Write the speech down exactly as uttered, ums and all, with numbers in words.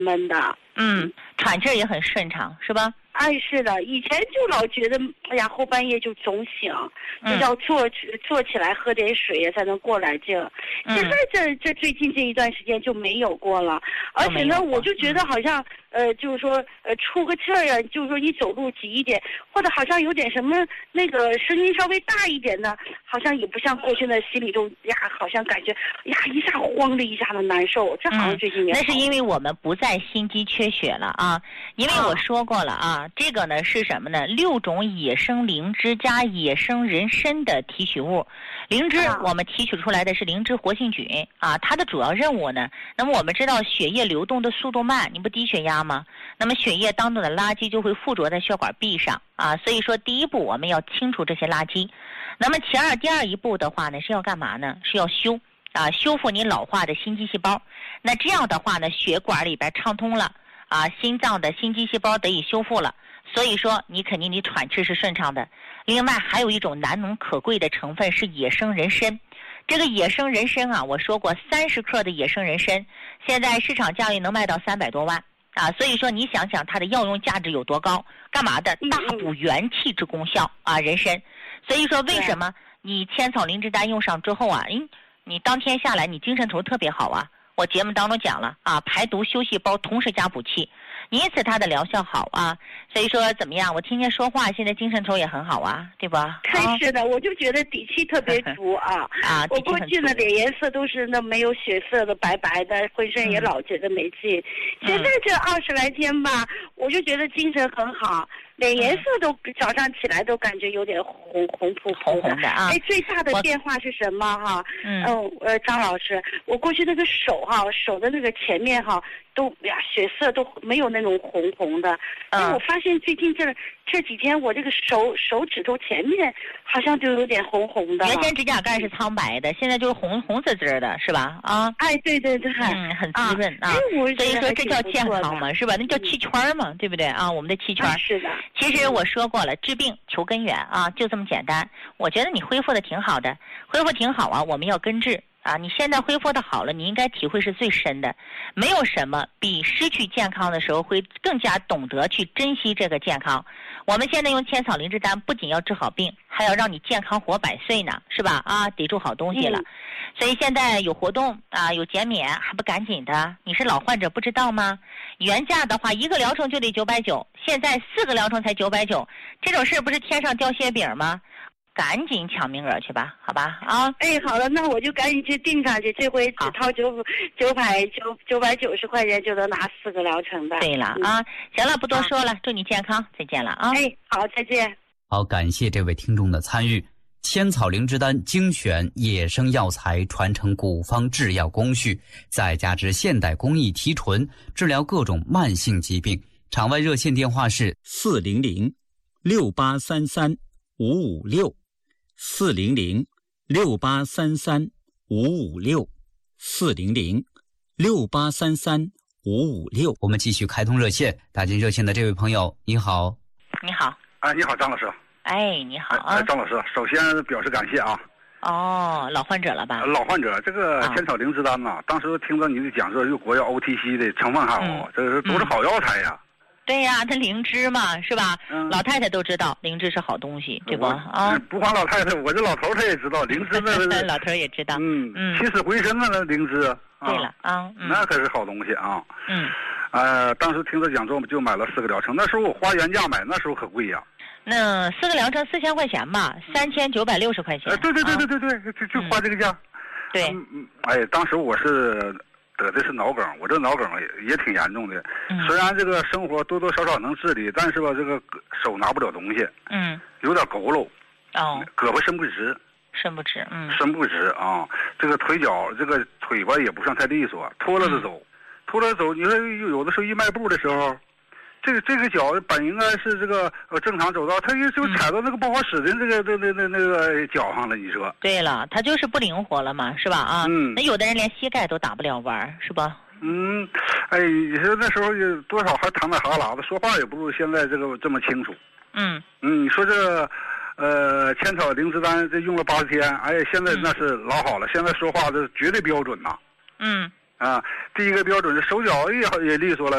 闷的。 嗯，喘气儿也很顺畅，是吧？ 哎，是的，以前就老觉得，哎呀，后半夜就总醒，就要坐坐起来喝点水才能过来劲。 嗯、 现在这这最近这一段时间就没有过了，而且呢，我就觉得好像、嗯、呃，就是说呃出个气儿啊，就是说你走路急一点，或者好像有点什么那个声音稍微大一点的，好像也不像过去的心里头呀，好像感觉呀一下慌的一下的难受。这好像最近也、 嗯、那是因为我们不再心肌缺血了啊，因为我说过了啊。这个呢是什么呢？六种野生灵芝加野生人参的提取物。灵芝我们提取出来的是灵芝活性菌啊，它的主要任务呢，那么我们知道血液流动的速度慢，你不低血压吗？那么血液当中的垃圾就会附着在血管壁上啊，所以说第一步我们要清除这些垃圾。那么其二，第二一步的话呢是要干嘛呢？是要修啊，修复你老化的心肌细胞。那这样的话呢，血管里边畅通了啊，心脏的心肌细胞得以修复了。所以说你肯定你喘气是顺畅的。另外还有一种难能可贵的成分是野生人参。这个野生人参啊，我说过三十克的野生人参现在市场价位能卖到三百多万啊，所以说你想想它的药用价值有多高，干嘛的？大补元气之功效啊，人参。所以说为什么你千草灵芝丹用上之后啊，嗯，你当天下来你精神头特别好啊，我节目当中讲了啊，排毒休细胞同时加补气，因此它的疗效好啊。所以说怎么样？我听见说话，现在精神头也很好啊，对吧？ 真是的，我就觉得底气特别足啊。 啊， 我过去的脸颜色都是那没有血色的，白白的，浑身也老觉得没劲。嗯、现在这二十来天吧，我就觉得精神很好。脸颜色都早上起来都感觉有点红红扑扑的啊！ 哎，最大的变化是什么哈？嗯呃，张老师，我过去那个手哈，手的那个前面哈，都呀血色都没有那种红红的。嗯，我发现最近这这几天我这个手手指头前面好像就有点红红的。 原先指甲盖是苍白的，现在就是红红滋滋的，是吧？啊， 哎，对对对， 嗯，很滋润啊。所以说这叫健康嘛，是吧？那叫气圈嘛，对不对啊？我们的气圈。 是的。 其实我说过了，治病求根源啊，就这么简单。我觉得你恢复的挺好的，恢复挺好啊，我们要根治啊。你现在恢复的好了，你应该体会是最深的。没有什么比失去健康的时候会更加懂得去珍惜这个健康。我们现在用千草灵芝丹，不仅要治好病，还要让你健康活百岁呢，是吧？啊，抵住好东西了。嗯、所以现在有活动啊，有减免，还不赶紧的？你是老患者不知道吗？原价的话，一个疗程就得九百九，现在四个疗程才九百九，这种事不是天上掉馅饼吗？赶紧抢名额去吧，好吧？啊， 哎，好了，那我就赶紧去订上去，这回只掏九九百九九百九十块钱就能拿四个疗程的。 对了、嗯、啊，行了，不多说了，祝你健康，再见了啊！ 哎，好，再见。 好，感谢这位听众的参与。千草灵芝丹精选野生药材，传承古方制药工序，再加之现代工艺提纯，治疗各种慢性疾病。场外热线电话是四零零六八三三五五六，四零零六八三三五五六，四零零六八三三五五六。 我们继续开通热线，打进热线的这位朋友，你好。 你好。 哎，你好，张老师。 哎，你好啊！ 哎，张老师，首先表示感谢啊。 哦，老患者了吧？ 老患者，这个千草灵芝丹呐、啊，当时听到你的讲说，又国药 O T C 的成分还好，嗯、这是都是好药材呀。 对呀、啊，它灵芝嘛，是吧？嗯、老太太都知道灵芝是好东西，对不？啊， 不光老太太，我这老头他也知道灵芝那老头也知道。 嗯嗯，起死回生啊，那灵芝。 啊、对了啊、嗯， 那可是好东西啊。 嗯。 呃，当时听他讲座就买了四个疗程，那时候我花原价买，那时候可贵呀。 那四个疗程四千块钱吧，三千九百六十块钱。 呃，对对对对对对，啊、就就花这个价。 嗯、对、 嗯，哎，当时我是得的是脑梗，我这脑梗也也挺严重的。嗯、虽然这个生活多多少少能自理，但是吧，这个手拿不了东西。嗯。有点佝偻。哦。胳膊伸不直。 伸不直，嗯。 伸不直啊，这个腿脚，这个腿吧也不算太利索，拖拉着走，嗯、拖拉着走。你说有的时候一迈步的时候。这个这个脚本应该是这个呃正常走道，他就就踩到那个不好使的这个这那那那个脚上了，你说？ 对了，他就是不灵活了嘛，是吧？啊，嗯，那有的人连膝盖都打不了弯，是吧？ 嗯，哎，你说那时候有多少还淌点哈喇子，说话也不如现在这个这么清楚。嗯嗯，你说这个呃千草灵芝丹这用了八十天，哎，现在那是老好了，现在说话这绝对标准呐。嗯。啊，第一个标准是手脚也也利索了。